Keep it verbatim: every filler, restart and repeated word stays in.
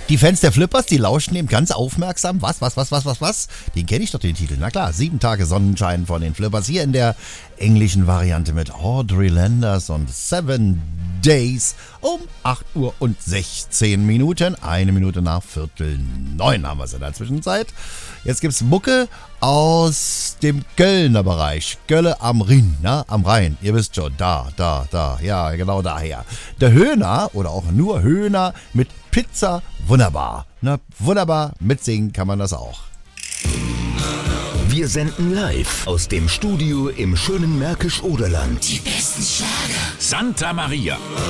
Die Fans der Flippers, die lauschen eben ganz aufmerksam. Was, was, was, was, was, was? Den kenne ich doch, den Titel. Na klar, sieben Tage Sonnenschein von den Flippers. Hier in der englischen Variante mit Audrey Landers und Seven Days um acht Uhr und sechzehn Minuten. Eine Minute nach Viertel neun haben wir es in der Zwischenzeit. Jetzt gibt's Mucke aus dem Kölner Bereich. Kölle am Rhin, na, am Rhein. Ihr wisst schon, da, da, da, ja, genau daher. Der Höhner oder auch nur Höhner mit Pizza, wunderbar. Na, wunderbar, mitsingen kann man das auch. Wir senden live aus dem Studio im schönen Märkisch-Oderland. Die besten Schlager. Santa Maria.